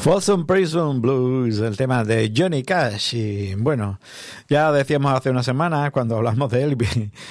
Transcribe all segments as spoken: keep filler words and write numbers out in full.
Folsom Prison Blues, el tema de Johnny Cash. Y bueno, ya decíamos hace una semana cuando hablamos de él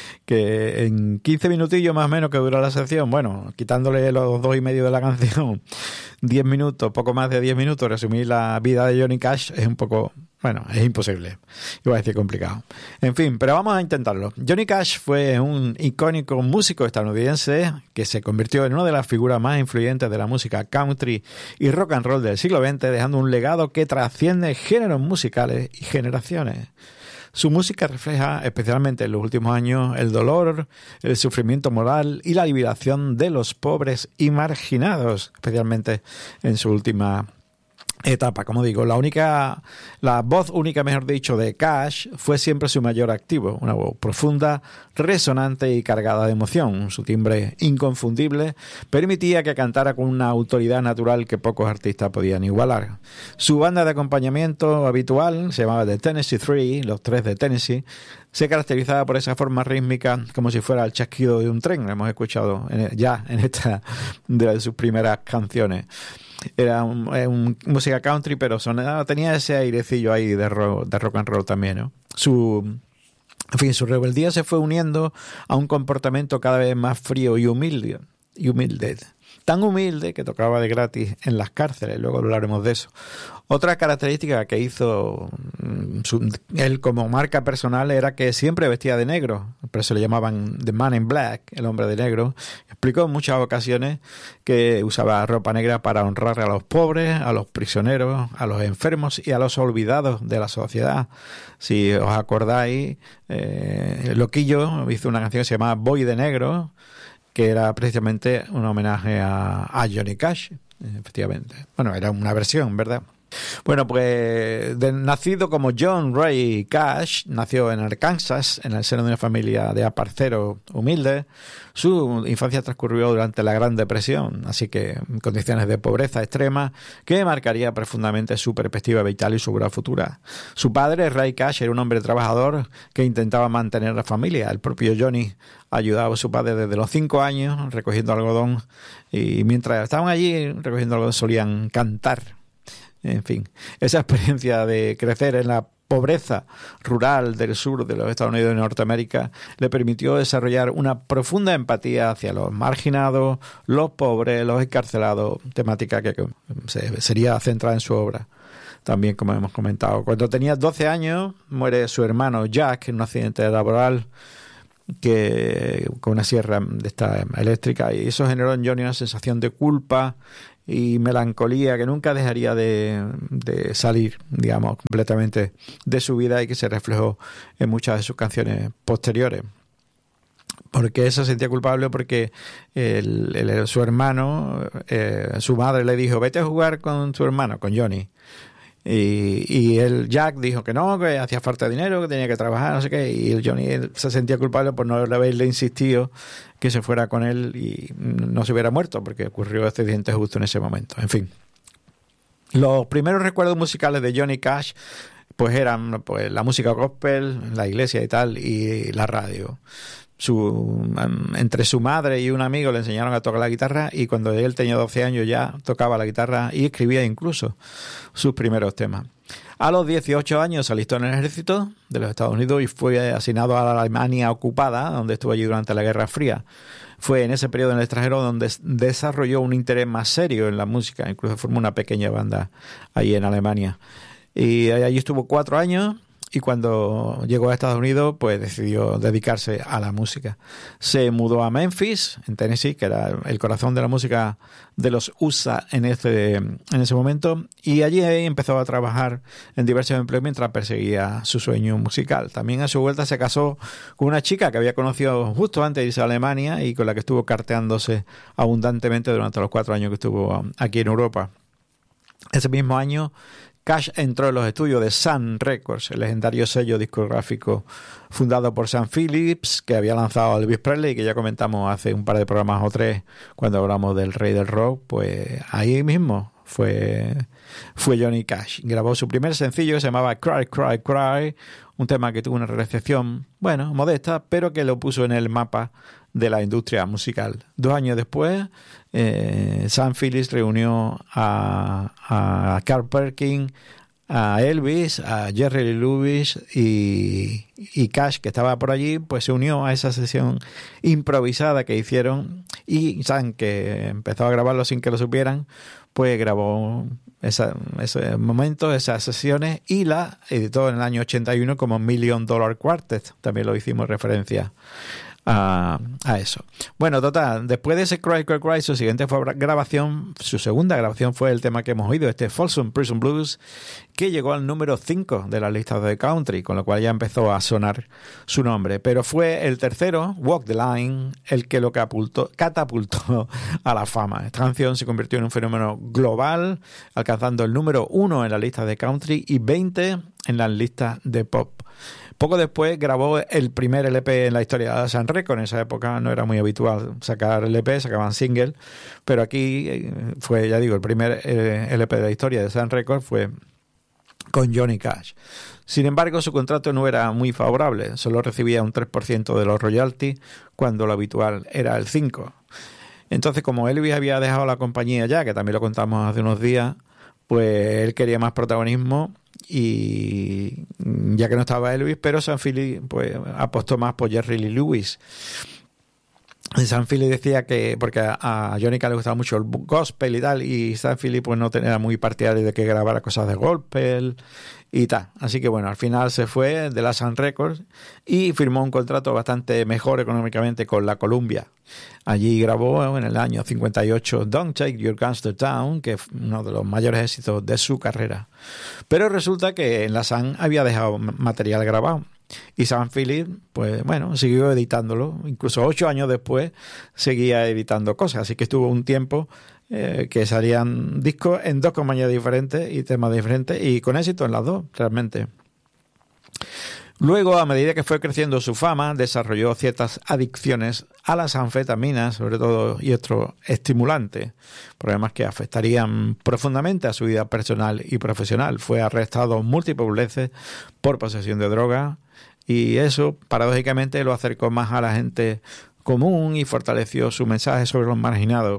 que en quince minutillos más o menos que dura la sección, bueno, quitándole los dos y medio de la canción, diez minutos, poco más de diez minutos, resumir la vida de Johnny Cash es un poco... Bueno, es imposible. Iba a decir complicado. En fin, pero vamos a intentarlo. Johnny Cash fue un icónico músico estadounidense que se convirtió en una de las figuras más influyentes de la música country y rock and roll del siglo veinte, dejando un legado que trasciende géneros musicales y generaciones. Su música refleja, especialmente en los últimos años, el dolor, el sufrimiento moral y la liberación de los pobres y marginados, especialmente en su última etapa. Como digo, la única, la voz única, mejor dicho, de Cash fue siempre su mayor activo, una voz profunda, resonante y cargada de emoción. Su timbre inconfundible permitía que cantara con una autoridad natural que pocos artistas podían igualar. Su banda de acompañamiento habitual se llamaba The Tennessee Three, los tres de Tennessee. Se caracterizaba por esa forma rítmica como si fuera el chasquido de un tren. Lo hemos escuchado en, ya en esta de sus primeras canciones. Era un, un, música country, pero sonaba, tenía ese airecillo ahí de rock, de rock and roll también, ¿no? Su, en fin, su rebeldía se fue uniendo a un comportamiento cada vez más frío y humilde, y humilde. Tan humilde que tocaba de gratis en las cárceles, luego hablaremos de eso. Otra característica que hizo su, él como marca personal era que siempre vestía de negro, por eso le llamaban The Man in Black, el hombre de negro. Explicó en muchas ocasiones que usaba ropa negra para honrar a los pobres, a los prisioneros, a los enfermos y a los olvidados de la sociedad. Si os acordáis, eh, Loquillo hizo una canción que se llamaba Boy de Negro, que era precisamente un homenaje a, a Johnny Cash, efectivamente. Bueno, era una versión, ¿verdad? Bueno, pues de, nacido como John Ray Cash, nació en Arkansas, en el seno de una familia de aparceros humildes. Su infancia transcurrió durante la Gran Depresión, así que en condiciones de pobreza extrema, que marcaría profundamente su perspectiva vital y su vida futura. Su padre, Ray Cash, era un hombre trabajador que intentaba mantener a la familia. El propio Johnny ayudaba a su padre desde los cinco años recogiendo algodón, y mientras estaban allí recogiendo algodón solían cantar. En fin, esa experiencia de crecer en la pobreza rural del sur de los Estados Unidos de Norteamérica le permitió desarrollar una profunda empatía hacia los marginados, los pobres, los encarcelados, temática que sería centrada en su obra. También, como hemos comentado, cuando tenía doce años muere su hermano Jack en un accidente laboral que con una sierra de esta eléctrica, y eso generó en Johnny una sensación de culpa y melancolía que nunca dejaría de, de salir, digamos, completamente de su vida, y que se reflejó en muchas de sus canciones posteriores. Porque se sentía culpable porque el, el, su hermano, eh, su madre le dijo, vete a jugar con tu hermano, con Johnny. Y, y el Jack dijo que no, que hacía falta de dinero, que tenía que trabajar, no sé qué, y el Johnny se sentía culpable por no haberle insistido que se fuera con él y no se hubiera muerto, porque ocurrió este accidente justo en ese momento. En fin, los primeros recuerdos musicales de Johnny Cash pues eran pues la música gospel, la iglesia y tal, y la radio. Su, entre su madre y un amigo le enseñaron a tocar la guitarra, y cuando él tenía doce años ya tocaba la guitarra y escribía incluso sus primeros temas. A los dieciocho años se alistó en el ejército de los Estados Unidos y fue asignado a la Alemania ocupada, donde estuvo allí durante la Guerra Fría. Fue en ese periodo en el extranjero donde desarrolló un interés más serio en la música, incluso formó una pequeña banda ahí en Alemania. Y allí estuvo cuatro años. Y cuando llegó a Estados Unidos, pues decidió dedicarse a la música. Se mudó a Memphis, en Tennessee, que era el corazón de la música de los U S A en ese, en ese momento. Y allí empezó a trabajar en diversos empleos mientras perseguía su sueño musical. También a su vuelta se casó con una chica que había conocido justo antes de irse a Alemania y con la que estuvo carteándose abundantemente durante los cuatro años que estuvo aquí en Europa. Ese mismo año, Cash entró en los estudios de Sun Records, el legendario sello discográfico fundado por Sam Phillips, que había lanzado a Elvis Presley, que ya comentamos hace un par de programas o tres cuando hablamos del rey del rock. Pues ahí mismo fue, fue Johnny Cash. Grabó su primer sencillo que se llamaba Cry, Cry, Cry, un tema que tuvo una recepción, bueno, modesta, pero que lo puso en el mapa de la industria musical. Dos años después, eh, Sam Phillips reunió a, a Carl Perkins, a Elvis, a Jerry Lee Lewis y, y Cash, que estaba por allí, pues se unió a esa sesión improvisada que hicieron, y Sam, que empezó a grabarlo sin que lo supieran, pues grabó esa, ese momento, esas sesiones, y la editó en el año ochenta y uno como Million Dollar Quartet. También lo hicimos referencia A, a eso. Bueno, total, después de ese Cry, Cry, Cry, su siguiente fue grabación, su segunda grabación fue el tema que hemos oído, este Folsom Prison Blues, que llegó al número cinco de las listas de country, con lo cual ya empezó a sonar su nombre. Pero fue el tercero, Walk the Line, el que lo catapultó, catapultó a la fama. Esta canción se convirtió en un fenómeno global, alcanzando el número uno en la lista de country y veinte en las listas de pop. Poco después grabó el primer L P en la historia de Sun Records. En esa época no era muy habitual sacar L P, sacaban single, pero aquí fue, ya digo, el primer L P de la historia de Sun Records fue con Johnny Cash. Sin embargo, su contrato no era muy favorable, solo recibía un tres por ciento de los royalties cuando lo habitual era el cinco por ciento. Entonces, como Elvis había dejado la compañía ya, que también lo contamos hace unos días, pues él quería más protagonismo, y ya que no estaba Elvis, pero Sam Phillips pues apostó más por Jerry Lee Lewis. Sam Phillips decía que, porque a Johnny Cash le gustaba mucho el gospel y tal, y Sam Phillips pues no tenía muy partidario de que grabara cosas de gospel y tal. Así que bueno, al final se fue de la Sun Records y firmó un contrato bastante mejor económicamente con la Columbia. Allí grabó en el año cincuenta y ocho Don't Take Your Guns to Town, que es uno de los mayores éxitos de su carrera. Pero resulta que en la Sun había dejado material grabado. Y Sam Phillips, pues bueno, siguió editándolo. Incluso ocho años después seguía editando cosas. Así que estuvo un tiempo eh, que salían discos en dos compañías diferentes y temas diferentes, y con éxito en las dos, realmente. Luego, a medida que fue creciendo su fama, desarrolló ciertas adicciones a las anfetaminas, sobre todo, y otros estimulantes, problemas que afectarían profundamente a su vida personal y profesional. Fue arrestado múltiples veces por posesión de droga, y eso, paradójicamente, lo acercó más a la gente común y fortaleció su mensaje sobre los marginados.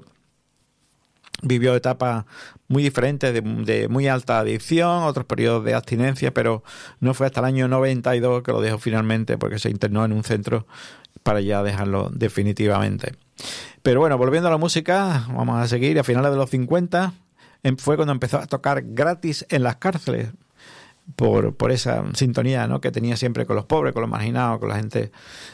Vivió etapas muy diferentes de, de muy alta adicción, otros periodos de abstinencia, pero no fue hasta el año noventa y dos que lo dejó finalmente, porque se internó en un centro para ya dejarlo definitivamente. Pero bueno, volviendo a la música, vamos a seguir. A finales de los cincuenta fue cuando empezó a tocar gratis en las cárceles, por, por esa sintonía, ¿no?, que tenía siempre con los pobres, con los marginados, con la gente.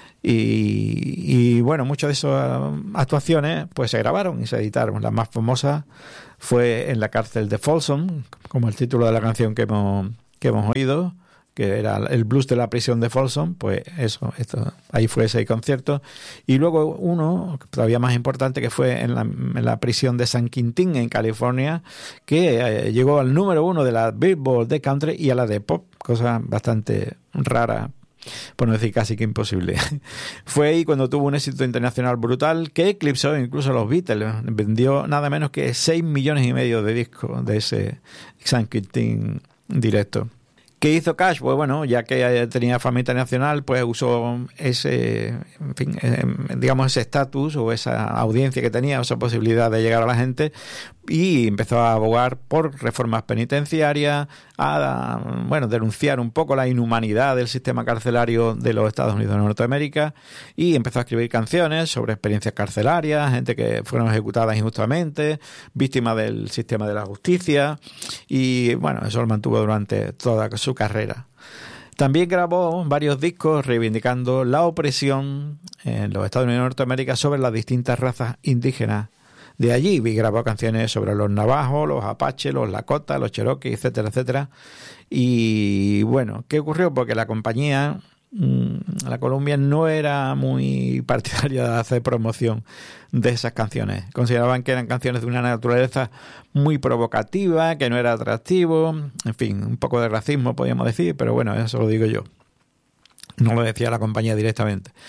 Y, y bueno, muchas de esas actuaciones pues se grabaron y se editaron. La más famosa fue en la cárcel de Folsom, como el título de la canción que hemos, que hemos oído, que era el blues de la prisión de Folsom. Pues eso, esto, ahí fue ese concierto. Y luego uno todavía más importante, que fue en la, en la prisión de San Quintín, en California, que eh, llegó al número uno de la Billboard de country y a la de pop, cosa bastante rara, por no decir casi que imposible. Fue ahí cuando tuvo un éxito internacional brutal que eclipsó incluso a los Beatles. Vendió nada menos que seis millones y medio de discos de ese San Quintín directo. ¿Qué hizo Cash? Pues bueno, ya que tenía fama internacional, pues usó ese, en fin, eh, digamos ese estatus o esa audiencia que tenía, esa posibilidad de llegar a la gente, y empezó a abogar por reformas penitenciarias, a, bueno, denunciar un poco la inhumanidad del sistema carcelario de los Estados Unidos de Norteamérica, y empezó a escribir canciones sobre experiencias carcelarias, gente que fueron ejecutadas injustamente, víctimas del sistema de la justicia, y bueno, eso lo mantuvo durante toda su carrera. También grabó varios discos reivindicando la opresión en los Estados Unidos de Norteamérica sobre las distintas razas indígenas de allí. Y grabó canciones sobre los navajos, los apaches, los lakota, los cherokee, etcétera, etcétera. Y bueno, ¿qué ocurrió? Porque la compañía, la Columbia, no era muy partidaria de hacer promoción de esas canciones. Consideraban que eran canciones de una naturaleza muy provocativa, que no era atractivo, en fin, un poco de racismo podríamos decir, pero bueno, eso lo digo yo, no lo decía la compañía directamente.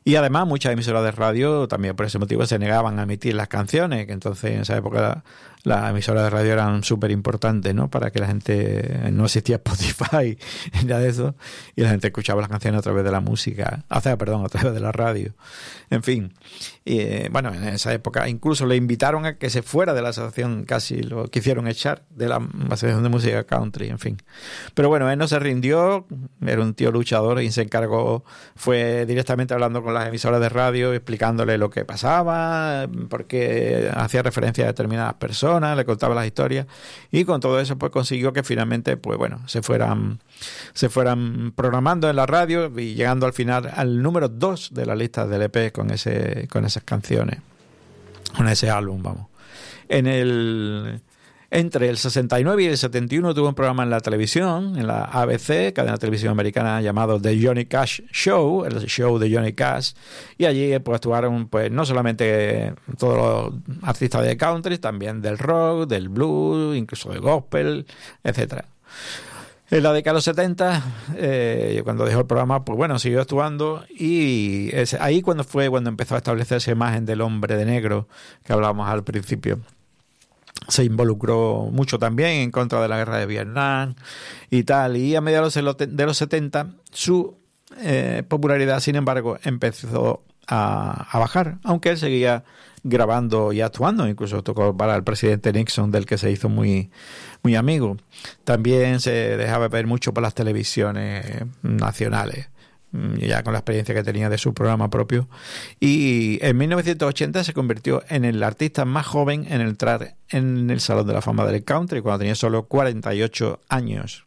Y además muchas emisoras de radio también por ese motivo se negaban a emitir las canciones, que entonces en esa época las emisoras de radio eran súper importantes, ¿no? Para que la gente, no existía Spotify ni nada de eso, y la gente escuchaba las canciones a través de la música, o sea, perdón, a través de la radio. En fin, y, eh, bueno, en esa época incluso le invitaron a que se fuera de la asociación, casi lo quisieron echar de la asociación de música country, en fin. Pero bueno, él no se rindió, era un tío luchador y se encargó, fue directamente hablando con las emisoras de radio, explicándole lo que pasaba, porque hacía referencia a determinadas personas, le contaba las historias, y con todo eso pues consiguió que finalmente pues bueno se fueran se fueran programando en la radio y llegando al final al número dos de la lista del E P con ese con esas canciones, con ese álbum, vamos. En el Entre el sesenta y nueve y el setenta y uno tuvo un programa en la televisión, en la A B C, cadena de televisión americana, llamado The Johnny Cash Show, el show de Johnny Cash, y allí pues actuaron pues no solamente todos los artistas de country, también del rock, del blues, incluso de gospel, etcétera. En la década de los setenta, eh, cuando dejó el programa, pues bueno, siguió actuando, y es ahí cuando fue cuando empezó a establecerse imagen del hombre de negro que hablábamos al principio. Se involucró mucho también en contra de la guerra de Vietnam y tal, y a mediados de los setenta su eh, popularidad, sin embargo, empezó a, a bajar, aunque él seguía grabando y actuando, incluso tocó para el presidente Nixon, del que se hizo muy, muy amigo. También se dejaba ver mucho por las televisiones nacionales, ya con la experiencia que tenía de su programa propio, y en mil novecientos ochenta se convirtió en el artista más joven en entrar en el Salón de la Fama del Country, cuando tenía solo cuarenta y ocho años.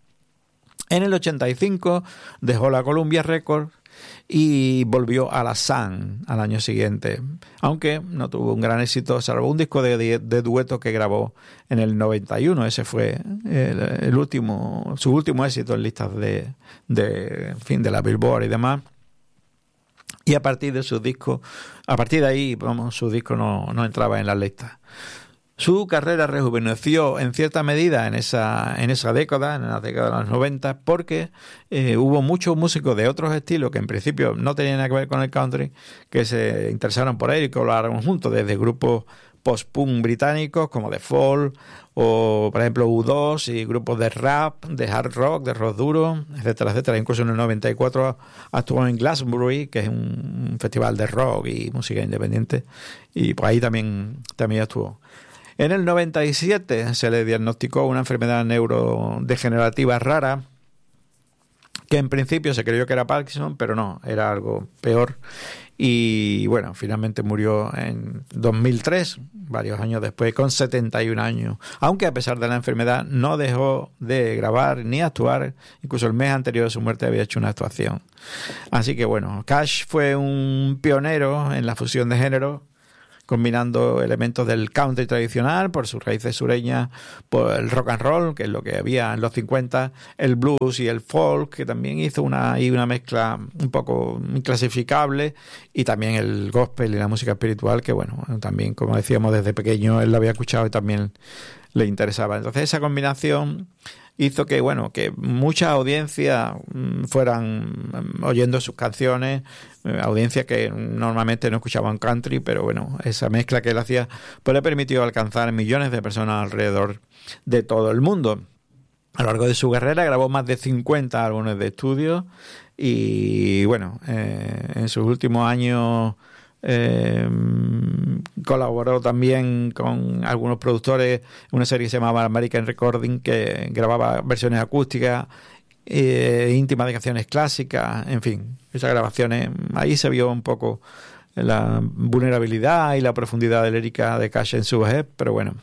En el ochenta y cinco dejó la Columbia Records y volvió a la Sun al año siguiente, aunque no tuvo un gran éxito, salvo un disco de, de, de dueto que grabó en el noventa y uno. Ese fue el, el último, su último éxito en listas de, de, en fin, de la Billboard y demás. Y a partir de sus discos, a partir de ahí, vamos, su disco no, no entraba en las listas. Su carrera rejuveneció en cierta medida en esa en esa década, en la década de los noventa, porque eh, hubo muchos músicos de otros estilos que en principio no tenían nada que ver con el country, que se interesaron por él y colaboraron juntos, desde grupos post-punk británicos como The Fall, o por ejemplo U dos, y grupos de rap, de hard rock, de rock duro, etcétera, etcétera. Incluso en el noventa y cuatro actuó en Glastonbury, que es un festival de rock y música independiente, y pues ahí también, también actuó. En el noventa y siete se le diagnosticó una enfermedad neurodegenerativa rara, que en principio se creyó que era Parkinson, pero no, era algo peor. Y bueno, finalmente murió en dos mil tres, varios años después, con setenta y un años. Aunque a pesar de la enfermedad no dejó de grabar ni actuar, incluso el mes anterior de su muerte había hecho una actuación. Así que bueno, Cash fue un pionero en la fusión de géneros, combinando elementos del country tradicional por sus raíces sureñas, por el rock and roll, que es lo que había en los cincuenta, el blues y el folk, que también hizo una, y una mezcla un poco inclasificable, y también el gospel y la música espiritual, que bueno, también, como decíamos, desde pequeño él lo había escuchado y también le interesaba. Entonces esa combinación hizo que, bueno, que muchas audiencias fueran oyendo sus canciones, audiencias que normalmente no escuchaban country, pero bueno, esa mezcla que él hacía pues le permitió alcanzar millones de personas alrededor de todo el mundo. A lo largo de su carrera grabó más de cincuenta álbumes de estudio y bueno, eh, en sus últimos años Eh, colaboró también con algunos productores en una serie que se llamaba American Recording, que grababa versiones acústicas eh, íntimas de canciones clásicas, en fin, esas grabaciones, ahí se vio un poco la vulnerabilidad y la profundidad lírica de Cash en su vejez. Pero bueno,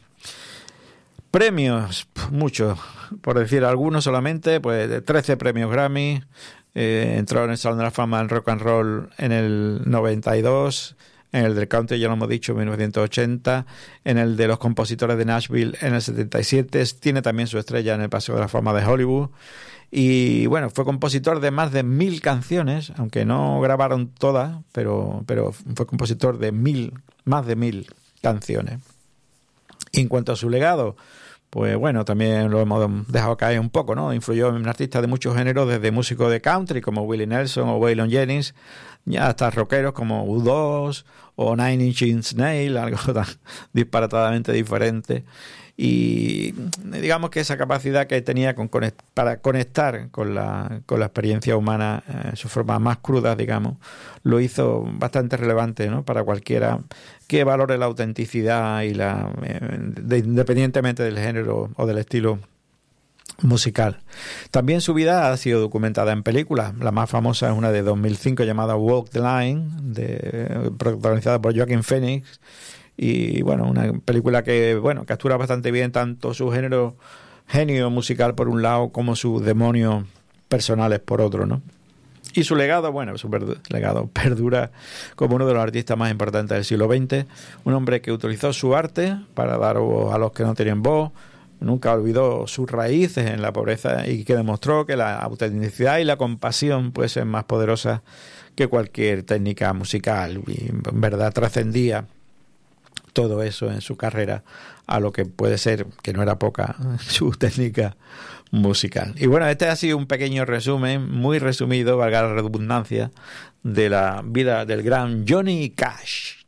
premios, muchos, por decir algunos solamente, pues trece premios Grammy. Eh, entró en el Salón de la Fama del Rock and Roll en el noventa y dos, en el del Country ya lo hemos dicho, en mil novecientos ochenta, en el de los compositores de Nashville en el setenta y siete, tiene también su estrella en el Paseo de la Fama de Hollywood, y bueno, fue compositor de más de mil canciones, aunque no grabaron todas, pero, pero fue compositor de mil, más de mil canciones. Y en cuanto a su legado, pues bueno, también lo hemos dejado caer un poco, ¿no? Influyó en artistas de muchos géneros, desde músicos de country como Willie Nelson o Waylon Jennings, ya hasta rockeros como U dos o Nine Inch Nails, algo tan disparatadamente diferente. Y digamos que esa capacidad que tenía con conect, para conectar con la, con la experiencia humana en eh, sus formas más crudas, digamos, lo hizo bastante relevante, ¿no? Para cualquiera que valore la autenticidad y la eh, de, independientemente del género o del estilo musical. También su vida ha sido documentada en películas. La más famosa es una de dos mil cinco llamada Walk the Line, de, protagonizada por Joaquin Phoenix. Y bueno, una película que bueno captura bastante bien tanto su género genio musical por un lado como sus demonios personales por otro, ¿no? Y su legado, bueno, su legado perdura como uno de los artistas más importantes del siglo veinte, un hombre que utilizó su arte para dar voz a los que no tenían voz, nunca olvidó sus raíces en la pobreza y que demostró que la autenticidad y la compasión pueden ser más poderosas que cualquier técnica musical, y en verdad trascendía todo eso en su carrera a lo que puede ser, que no era poca, su técnica musical. Y bueno, este ha sido un pequeño resumen, muy resumido, valga la redundancia, de la vida del gran Johnny Cash.